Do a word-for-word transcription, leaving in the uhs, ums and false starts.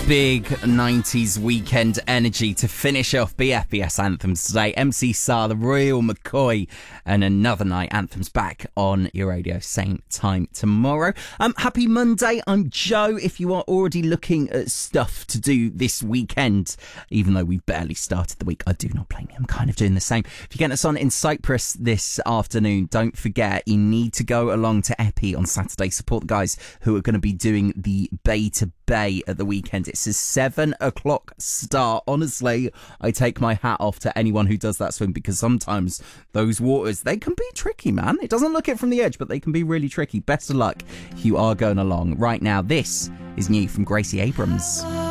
Big nineties weekend energy to finish off B F B S Anthems today. M C Sar, The Real McCoy, and Another Night. Anthems back on your radio same time tomorrow. Um, happy Monday. I'm Joe. If you are already looking at stuff to do this weekend, even though we've barely started the week, I do not blame you. I'm kind of doing the same. If you're getting us on in Cyprus this afternoon, don't forget you need to go along to Epi on Saturday. Support the guys who are going to be doing the Bay to Bay at the weekend. It's a seven o'clock start. Honestly, I take my hat off to anyone who does that swim, because sometimes those waters, they can be tricky, man. It doesn't look it from the edge, but they can be really tricky. Best of luck if you are going along. Right now, this is new from Gracie Abrams.